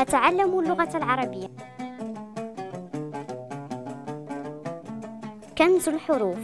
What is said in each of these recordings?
أتعلم اللغة العربية. كنز الحروف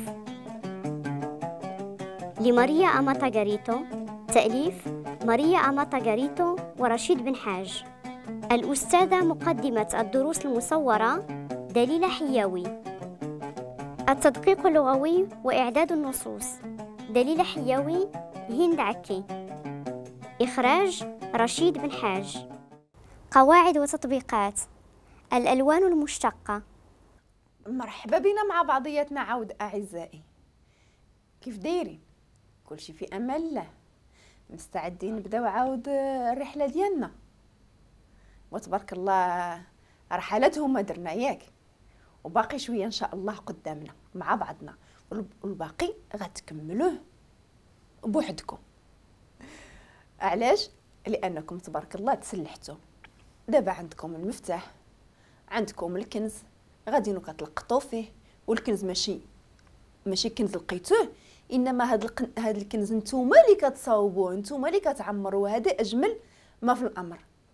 لماريا أماتا غاريتو، تأليف ماريا أماتا غاريتو ورشيد بن حاج. الأستاذة مقدمة الدروس المصورة دليلة حياوي. التدقيق اللغوي وإعداد النصوص دليلة حياوي، هند عكي. إخراج رشيد بن حاج. قواعد وتطبيقات. الألوان المشتقة. مرحبا بنا مع بعضياتنا عود أعزائي. كيف دايرين؟ كلشي في أمان الله. مستعدين نبداو عاود الرحلة ديالنا، وتبارك الله رحلاتهم ما درنا ياك، وباقي شوية إن شاء الله قدامنا مع بعضنا، والباقي غتكملوه بوحدكم. علاش؟ لأنكم تبارك الله تسلحتوا. دابا عندكم المفتاح، عندكم الكنز، غاديين كتلقطوا فيه، والكنز ماشي كنز لقيتوه، انما هاد الكنز نتوما اللي كتصاوبوه، نتوما اللي كتعمروه. هذا اجمل ما في الامر،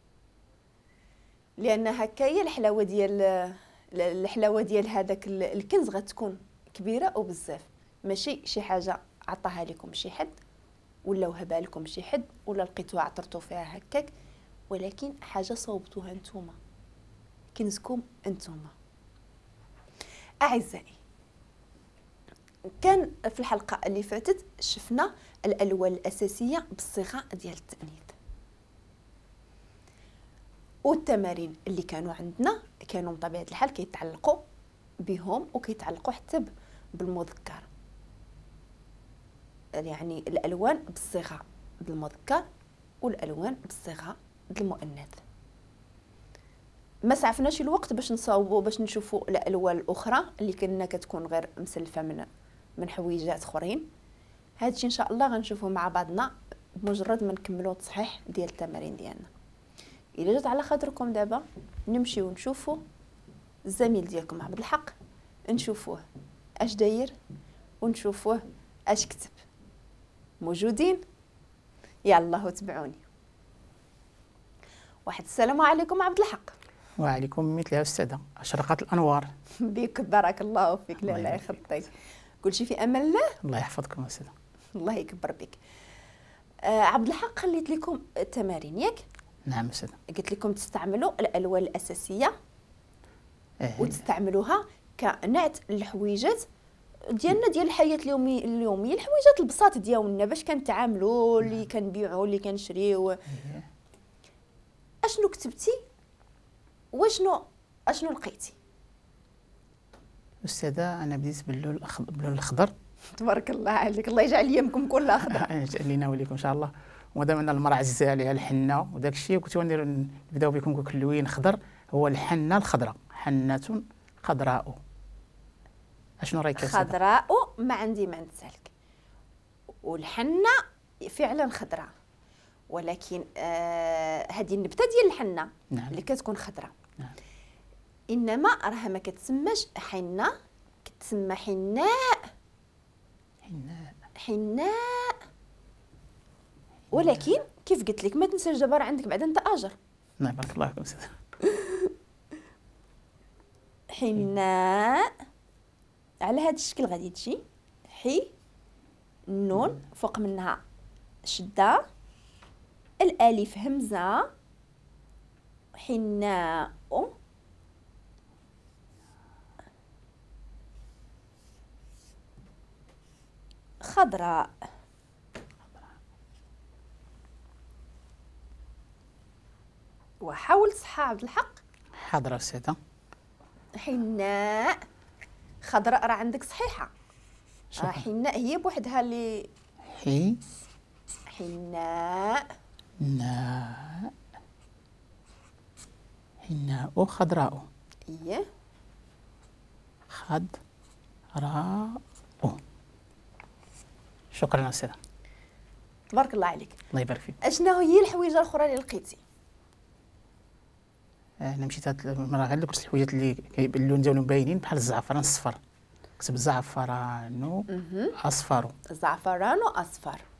لان هكايا الحلاوه ديال هذاك الكنز غتكون كبيره وبزاف. ماشي شي حاجه عطاها لكم شي حد، ولا وهبها لكم شي حد، ولا لقيتوها عثرتوا فيها هكاك، ولكن حاجه صوبتوها نتوما، كنزكم انتوما. اعزائي، كان في الحلقه اللي فاتت شفنا الالوان الاساسيه بالصيغه ديال التانيث، والتمارين اللي كانوا عندنا كانوا بطبيعه الحال كيتعلقوا بهم وكيتعلقوا حتى بالمذكر، يعني الالوان بالصيغه بالمذكر والالوان بالصيغه بالمؤنث. ما سعفناش الوقت باش نصاوبوا باش نشوفوا الالوان الاخرى اللي كنا كتكون غير مسلفه من حويجات اخرين. هادشي ان شاء الله غنشوفوه مع بعضنا بمجرد ما نكملوا التصحيح ديال التمارين ديالنا. الا جات على خاطركم دابا نمشيو نشوفوا الزميل ديالكم عبد الحق، نشوفوه اش داير ونشوفوه اش كتب. موجودين؟ يلا تبعوني. واحد السلام عليكم عبد الحق. وعليكم مثلها أستاذة، أشرقت الأنوار. بك بارك الله فيك. لا لا يخطيك، كلشي في أمان الله. الله يحفظكم أستاذة. الله يكبر بك. عبد الحق، خليت لكم التمارين ياك؟ نعم أستاذة. قلت لكم تستعملوا الألوان الأساسية وتستعملوها كنعت الحويجات ديالنا ديال الحياة اليومية، الحويجات البساط ديالنا باش كنتعاملوا، اللي كنبيعوا، اللي كنشريو. اشنو كتبتي اشنو لقيتي؟ أستاذة، أنا بديت باللون الأخضر. تبارك الله عليك، الله يجعل ايامكم كلها خضراء. يجعل لينا وليكم إن شاء الله. ودام أن المرأة عزيزة عليها الحنة وداك الشيء، كنت نبداو بكم كلوين خضر، هو الحنة الخضراء، حنة خضراء. اشنو رايك يا أستاذة؟ خضراء ما عندي ما نسالك، والحنة فعلا خضراء، ولكن هذه النبته ديال الحنه، نعم، اللي كتكون خضراء، نعم، انما راها ما كتسماش حنه، كتسمى حناء. حناء. ولكن كيف قلت لك ما تنساش دابا عندك بعدا انت اجر. نعم، بارك الله فيكم أستاذة. حناء على هذا الشكل غادي تجي حي، النون فوق منها شده، الالف همزه، حناء، خضراء. وحاول صحة عبد الحق. حاضرة أستاذة. حناء خضراء راه عندك صحيحة. حناء هي بوحدها اللي حناء حناء خضراء. ايه خضراء. شكرا أستاذة. تبارك الله عليك. الله يبارك فيك. اشنو هي الحويجه الاخرى اللي لقيتي؟ انا مشيت هاد المره غير لقيت الحويجات اللي اللون ديالهم باينين بحال الزعفران الصفر. كتب زعفران اصفر. زعفران اصفر.